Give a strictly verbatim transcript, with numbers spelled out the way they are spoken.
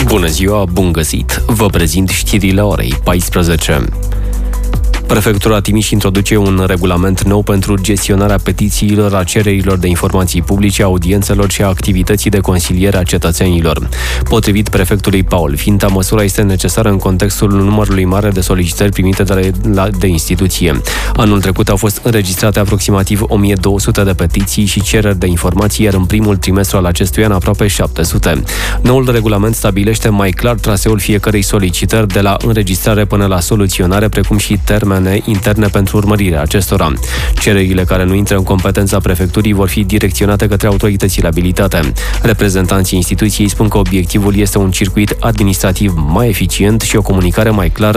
Bună ziua, bun găsit! Vă prezint știrile orei paisprezece. Prefectura Timiș introduce un regulament nou pentru gestionarea petițiilor, a cererilor de informații publice, audiențelor și a activității de consiliere a cetățenilor. Potrivit prefectului Paul Finta, măsura este necesară în contextul numărului mare de solicitări primite de, la, de instituție. Anul trecut au fost înregistrate aproximativ o mie două sute de petiții și cereri de informații, iar în primul trimestru al acestui an aproape șapte sute. Noul regulament stabilește mai clar traseul fiecărei solicitări de la înregistrare până la soluționare, precum și termen interne pentru urmărirea acestora. Cererile care nu intră în competența prefecturii vor fi direcționate către autoritățile abilitate. Reprezentanții instituției spun că obiectivul este un circuit administrativ mai eficient și o comunicare mai clară